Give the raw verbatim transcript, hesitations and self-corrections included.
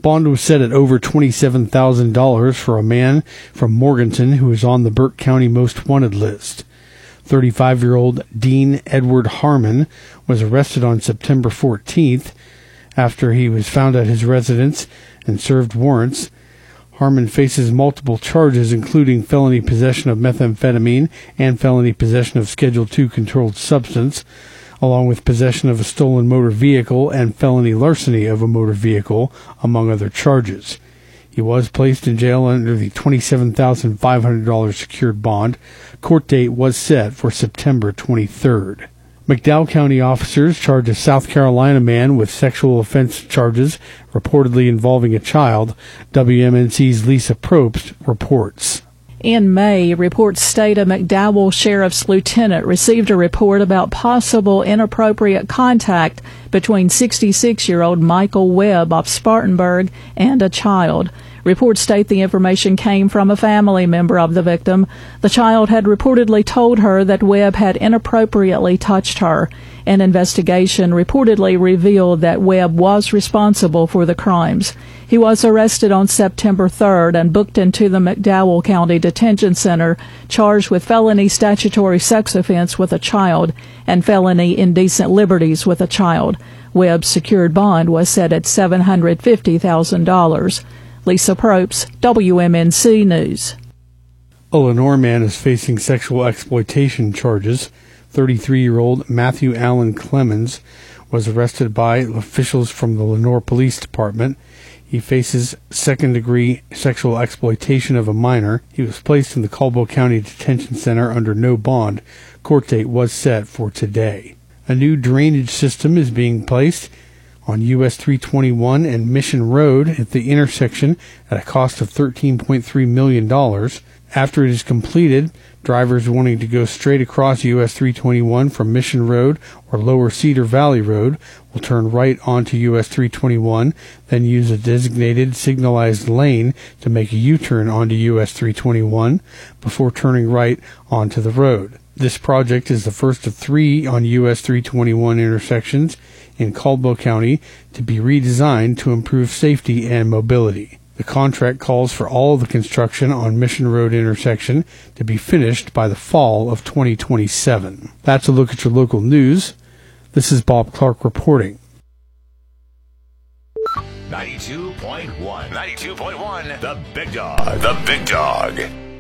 Bond was set at over twenty-seven thousand dollars for a man from Morganton who is on the Burke County Most Wanted list. thirty-five-year-old Dean Edward Harmon was arrested on September fourteenth after he was found at his residence and served warrants. Harmon faces multiple charges, including felony possession of methamphetamine and felony possession of Schedule two controlled substance, along with possession of a stolen motor vehicle and felony larceny of a motor vehicle, among other charges. He was placed in jail under the twenty-seven thousand five hundred dollars secured bond. Court date was set for September twenty-third. McDowell County officers charge a South Carolina man with sexual offense charges reportedly involving a child. W M N C's Lisa Probst reports. In May, reports state a McDowell sheriff's lieutenant received a report about possible inappropriate contact between sixty-six-year-old Michael Webb of Spartanburg and a child. Reports state the information came from a family member of the victim. The child had reportedly told her that Webb had inappropriately touched her. An investigation reportedly revealed that Webb was responsible for the crimes. He was arrested on September third and booked into the McDowell County Detention Center, charged with felony statutory sex offense with a child and felony indecent liberties with a child. Webb's secured bond was set at seven hundred fifty thousand dollars. Lisa Probst, W M N C News. A Lenore man is facing sexual exploitation charges. thirty-three-year-old Matthew Allen Clemens was arrested by officials from the Lenore Police Department. He faces second-degree sexual exploitation of a minor. He was placed in the Caldwell County Detention Center under no bond. Court date was set for today. A new drainage system is being placed on U S three twenty-one and Mission Road at the intersection at a cost of thirteen point three million dollars. After it is completed, drivers wanting to go straight across U S three twenty-one from Mission Road or Lower Cedar Valley Road will turn right onto U S three twenty-one, then use a designated signalized lane to make a U-turn onto U S three twenty-one before turning right onto the road. This project is the first of three on U S three twenty-one intersections in Caldwell County to be redesigned to improve safety and mobility. The contract calls for all of the construction on Mission Road intersection to be finished by the fall of twenty twenty-seven. That's a look at your local news. This is Bob Clark reporting. ninety-two point one. ninety-two point one. The Big Dog. The Big Dog.